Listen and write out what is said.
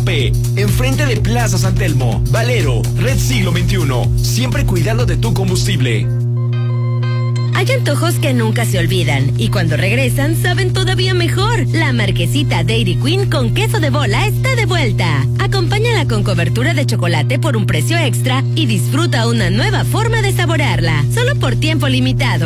P, enfrente de Plaza San Telmo. Valero, Red Siglo XXI, siempre cuidando de tu combustible. Hay antojos que nunca se olvidan y cuando regresan saben todavía mejor. La Marquesita Dairy Queen con queso de bola está de vuelta. Acompáñala con cobertura de chocolate por un precio extra y disfruta una nueva forma de saborearla. Solo por tiempo limitado.